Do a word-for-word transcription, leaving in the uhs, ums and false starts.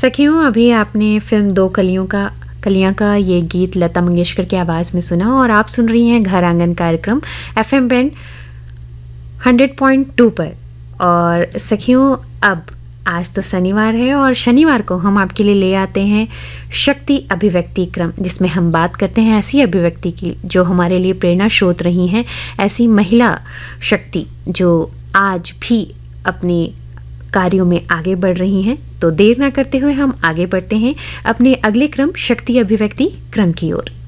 सखियों, अभी आपने फ़िल्म दो कलियों का कलियाँ का ये गीत लता मंगेशकर की आवाज़ में सुना और आप सुन रही हैं घर आंगन कार्यक्रम FM band hundred point two पर। और सखियों, अब आज तो शनिवार है और शनिवार को हम आपके लिए ले आते हैं शक्ति अभिव्यक्ति क्रम, जिसमें हम बात करते हैं ऐसी अभिव्यक्ति की जो हमारे लिए प्रेरणा स्रोत रही हैं, ऐसी महिला शक्ति जो आज भी अपनी कार्यों में आगे बढ़ रही हैं। तो देर ना करते हुए हम आगे बढ़ते हैं अपने अगले क्रम शक्ति अभिव्यक्ति क्रम की ओर।